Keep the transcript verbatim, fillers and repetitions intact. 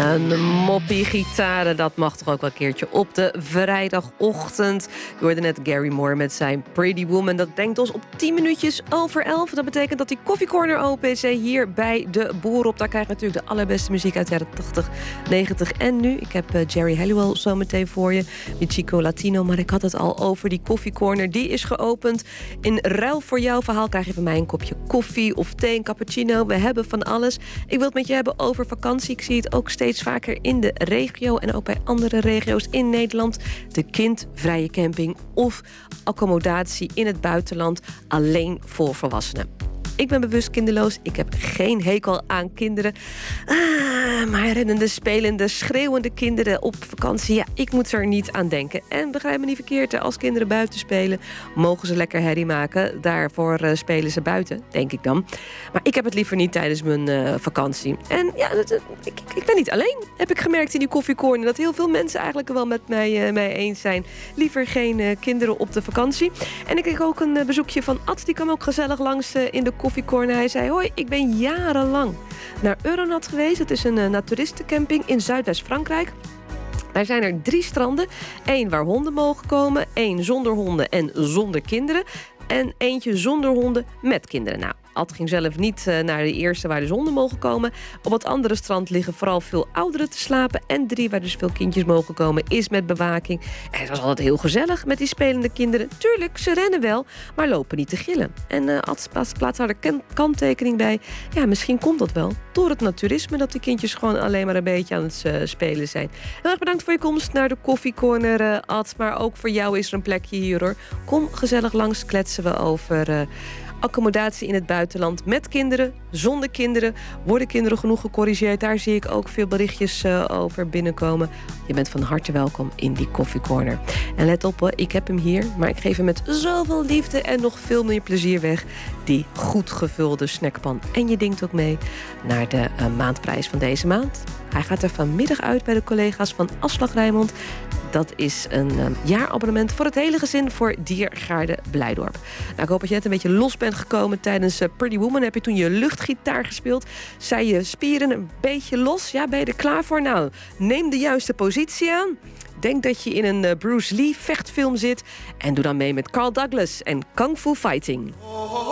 Een moppie gitaren, dat mag toch ook wel een keertje op de vrijdagochtend. Je hoorde net Gary Moore met zijn Pretty Woman. Dat brengt ons op tien minuutjes over elf. Dat betekent dat die Coffee Corner open is hier bij de Boer op. Daar krijg je natuurlijk de allerbeste muziek uit de jaren tachtig, negentig en nu. Ik heb uh, Jerry Halliwell zo meteen voor je. Die Chico Latino, maar ik had het al over die Coffee Corner. Die is geopend. In ruil voor jouw verhaal krijg je van mij een kopje koffie of thee, een cappuccino. We hebben van alles. Ik wil het met je hebben over vakantie. Ik zie het ook steeds vaker in de regio en ook bij andere regio's in Nederland. De kindvrije camping of accommodatie in het buitenland alleen voor volwassenen. Ik ben bewust kinderloos. Ik heb geen hekel aan kinderen. Ah, maar rennende, spelende, schreeuwende kinderen op vakantie. Ja, ik moet er niet aan denken. En begrijp me niet verkeerd, als kinderen buiten spelen, mogen ze lekker herrie maken. Daarvoor uh, spelen ze buiten, denk ik dan. Maar ik heb het liever niet tijdens mijn uh, vakantie. En ja, dat, uh, ik, ik ben niet alleen. Heb ik gemerkt in die koffiecorner dat heel veel mensen eigenlijk wel met mij, uh, mij eens zijn. Liever geen uh, kinderen op de vakantie. En ik kreeg ook een uh, bezoekje van Ad. Die kwam ook gezellig langs uh, in de koffie. Hij zei, hoi, ik ben jarenlang naar Euronat geweest. Het is een uh, naturistencamping in Zuidwest-Frankrijk. Daar zijn er drie stranden. Eén waar honden mogen komen, één zonder honden en zonder kinderen. En eentje zonder honden met kinderen. Nou, Ad ging zelf niet uh, naar de eerste waar dus honden mogen komen. Op het andere strand liggen vooral veel ouderen te slapen. En drie waar dus veel kindjes mogen komen is met bewaking. En het was altijd heel gezellig met die spelende kinderen. Tuurlijk, ze rennen wel, maar lopen niet te gillen. En uh, Ad plaatst daar de kanttekening bij. Ja, misschien komt dat wel door het naturisme, dat die kindjes gewoon alleen maar een beetje aan het uh, spelen zijn. Heel erg bedankt voor je komst naar de Coffee Corner, uh, Ad. Maar ook voor jou is er een plekje hier, hoor. Kom gezellig langs, kletsen we over Uh, accommodatie in het buitenland met kinderen, zonder kinderen. Worden kinderen genoeg gecorrigeerd? Daar zie ik ook veel berichtjes uh, over binnenkomen. Je bent van harte welkom in die Coffee Corner. En let op, hoor, ik heb hem hier, maar ik geef hem met zoveel liefde en nog veel meer plezier weg. Die goed gevulde snackpan. En je denkt ook mee naar de uh, maandprijs van deze maand. Hij gaat er vanmiddag uit bij de collega's van Afslag Rijnmond. Dat is een uh, jaarabonnement voor het hele gezin voor Diergaarde Blijdorp. Nou, ik hoop dat je net een beetje los bent gekomen tijdens uh, Pretty Woman. Heb je toen je luchtgitaar gespeeld? Zijn je spieren een beetje los? Ja, ben je er klaar voor? Nou, neem de juiste positie aan. Denk dat je in een uh, Bruce Lee vechtfilm zit. En doe dan mee met Carl Douglas en Kung Fu Fighting.